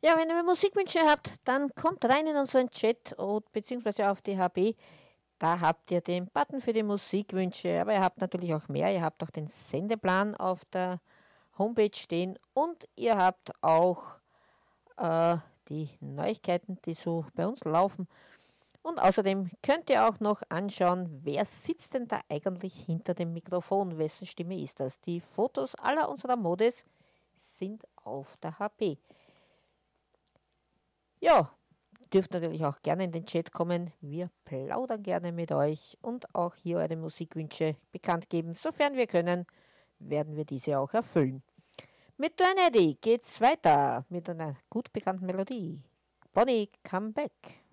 Ja, wenn ihr Musikwünsche habt, dann kommt rein in unseren Chat und beziehungsweise auf die HB. Da habt ihr den Button für die Musikwünsche, aber ihr habt natürlich auch mehr. Ihr habt auch den Sendeplan auf der Homepage stehen und ihr habt auch äh, die Neuigkeiten, die so bei uns laufen. Und außerdem könnt ihr auch noch anschauen, wer sitzt denn da eigentlich hinter dem Mikrofon, wessen Stimme ist das. Die Fotos aller unserer Modes sind auf der HP. Ja, dürft natürlich auch gerne in den Chat kommen. Wir plaudern gerne mit euch und auch hier eure Musikwünsche bekannt geben. Sofern wir können, werden wir diese auch erfüllen. Mit Dynedy geht's weiter mit einer gut bekannten Melodie. Bonnie, come back.